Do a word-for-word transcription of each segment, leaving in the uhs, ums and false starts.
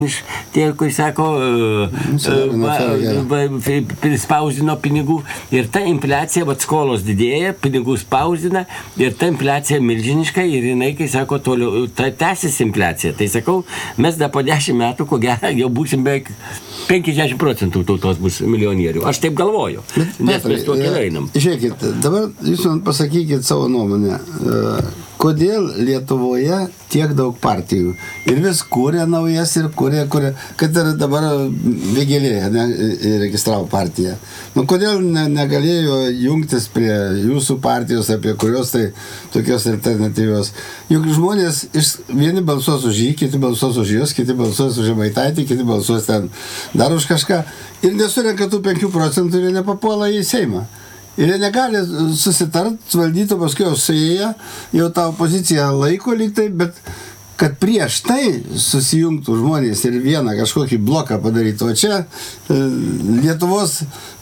Tie, kur sako, prispausdino pinigų ir ta infliacija, vat skolos didėja, pinigų spausdina ir ta infliacija milžiniška ir jinai, kai sako, toliau, ta tęsis infliacija. Tai sakau, mes dar po dešimt metų, ko gero, jau būsim beveik penkiasdešimt procentų tautos bus milijonierių. Aš taip galvoju, bet, nes mes tuo keliu einam. Žiūrėkit, dabar jūs man pasakykit savo nuomonę. Kodėl Lietuvoje tiek daug partijų? Ir vis kūrė naujas ir kūrė, kūrė, kad ir dabar Vėgėlė ne, registravo partiją. Nu, kodėl ne, negalėjo jungtis prie jūsų partijos, apie kurios tai tokios alternatyvios? Juk žmonės iš, vieni balsuos už jį, kiti balsuos už jos, kiti balsuos už Žemaitaitį, kiti balsuos ten dar už kažką. Ir nesurenka tų penkių procentų ir nepapuola į Seimą. Ir jie negali susitart, valdyti, paskui jau suėję, jau tą opoziciją laiko lyg tai, bet kad prieš tai susijungtų žmonės ir vieną kažkokį bloką padarytų. O čia Lietuvos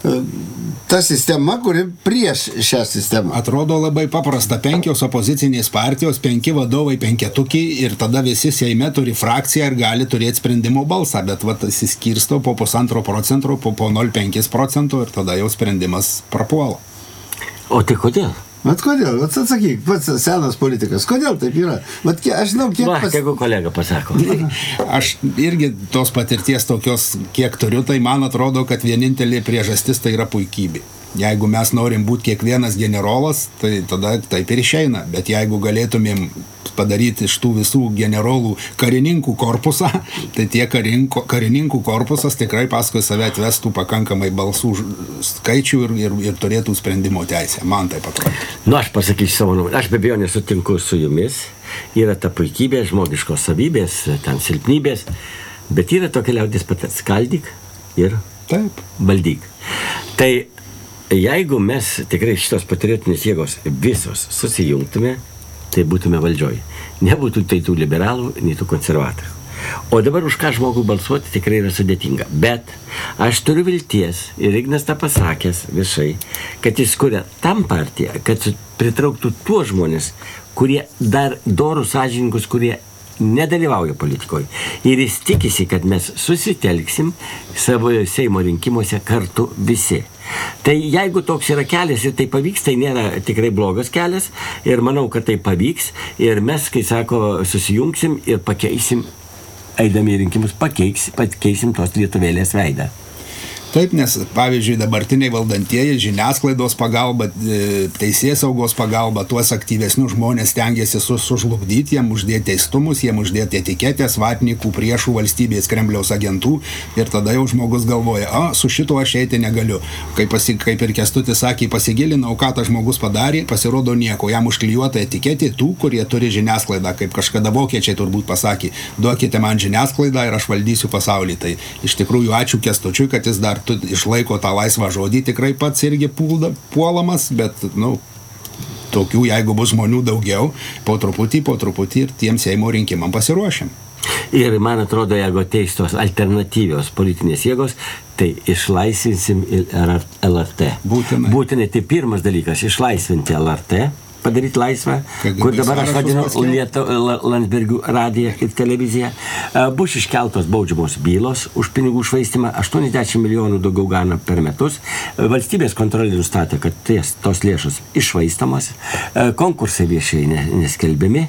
ta sistema, kuri prieš šią sistemą. Atrodo labai paprasta. Penkios opozicinės partijos, penki vadovai, penketukiai ir tada visi Seime turi frakciją ir gali turėti sprendimo balsą, bet vat įsiskirsto po pusantro procento, po, po nol penki procento ir tada jau sprendimas prapuola. O tai kodėl? Vat kodėl? Vat atsakyk, pats senas politikas. Kodėl taip yra? Vat aš žinau, kiek... Va, pas... tegu kolega pasako. Aš irgi tos patirties tokios, kiek turiu, tai man atrodo, kad vienintelė priežastis tai yra puikybė. Jeigu mes norim būti kiekvienas generolas, tai tada taip ir išeina. Bet jeigu galėtumėm padaryti iš tų visų generolų karininkų korpusą, tai tie karinko, karininkų korpusas tikrai paskui save atvestų pakankamai balsų skaičių ir, ir, ir turėtų sprendimo teisę. Man taip atrodo. Nu, aš pasakysiu savo nuomonę. Aš be abejo nesutinku su jumis. Yra ta puikybė, žmogiškos savybės, ten silpnybės, bet yra tokia liaudis patarlė: skaldyk ir taip valdyk. Tai jeigu mes tikrai šitos patriotinės jėgos visos susijungtume, tai būtume valdžioj. Nebūtų tai tų liberalų, nei tų konservatorių. O dabar už ką žmogų balsuoti tikrai yra sudėtinga. Bet aš turiu vilties, ir Ignas tą pasakęs viešai, kad jis kuria tam partiją, kad pritrauktų tuos žmonės, kurie dar dorų sąžininkus, kurie nedalyvauja politikoje. Ir jis tikisi, kad mes susitelksim savo Seimo rinkimuose kartu visi. Tai jeigu toks yra kelias ir tai pavyks, tai nėra tikrai blogas kelias ir manau, kad tai pavyks ir mes, kai sako, susijungsim ir pakeisim, eidami į rinkimus, pakeisim, pakeisim tos lietuvėlės veidą. Taip, nes pavyzdžiui dabartiniai valdantieji žiniasklaidos pagalba, teisėsaugos pagalba, tuos aktyvesnius žmonės stengiasi sužlugdyti, jiem uždėti teistumus, jiem uždėti etiketės, vatnikų, priešų, valstybės, Kremliaus agentų ir tada jau žmogus galvoja, a, su šito aš eiti negaliu. Kaip, pasi, kaip ir Kęstutis sakė, pasigilinau, ką tas žmogus padarė, pasirodo nieko, jam užklijuota etiketė tų, kurie turi žiniasklaidą, kaip kažkada vokiečiai turbūt pasakė, duokite man žiniasklaidą ir aš valdysiu pasaulį. Tai iš tikrųjų ačiū Kęstučiui, kad jis dar tu išlaiko tą laisvą žodį, tikrai pats irgi pulda, puolamas, bet, nu, tokių, jeigu bus žmonių daugiau, po truputį, po truputį ir tiem Seimo rinkimam pasiruošim. Ir man atrodo, jeigu ateis tos alternatyvios politinės jėgos, tai išlaisvinsim L R T. Būtinai. Būtinai, tai pirmas dalykas, išlaisvinti L R T, padaryti laisvą, kur dabar aš vadinu Lieto, Landsbergių radiją kaip televiziją. Bus iškeltos baudžiamos bylos už pinigų švaistimą, aštuoniasdešimt milijonų daugiau gauna per metus. Valstybės kontrolė nustatė, kad ties, tos lėšos iššvaistamos, konkursai viešiai neskelbiami,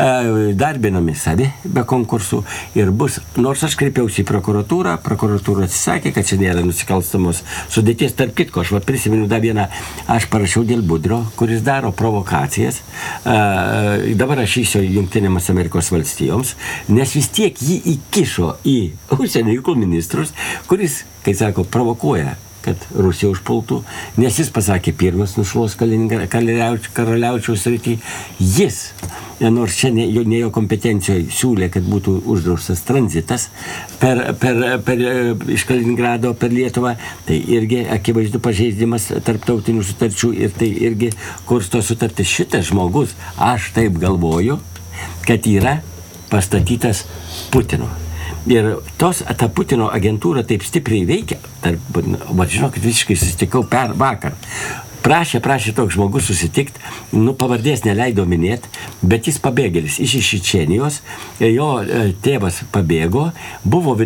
darbinami savi be konkursų ir bus, nors aš kreipiausi į prokuratūrą, prokuratūra atsisakė, kad čia nėra nusikalstamos sudėties. Tarp kitko, aš va prisimenu dar vieną, aš parašiau dėl Budrio, kuris daro provokaciją. Uh, dabar aš išsiu Jungtinėms Amerikos valstijoms, nes vis tiek jį įkišo į užsienio reikalų ministrus, kuris, kai sako, provokuoja, kad Rusija užpultų, nes jis pasakė pirmas nušluos Karaliaučiaus srity. Jis, nors čia ne jo, ne jo kompetencijoje siūlė, kad būtų uždraustas tranzitas per, per, per, iš Kaliningrado per Lietuvą, tai irgi akivaizdu pažeidimas tarptautinių sutarčių ir tai irgi kursto sutartis. Šitas žmogus, aš taip galvoju, kad yra pastatytas Putino. Ir tos, ta Putino agentūra taip stipriai veikia, tarp, va, žinokit, visiškai susitikau per vakar. Prašė, prašė toks žmogus susitikti, nu, pavardės neleido minėti, bet jis pabėgėlis iš Čečėnijos, jo tėvas pabėgo, buvo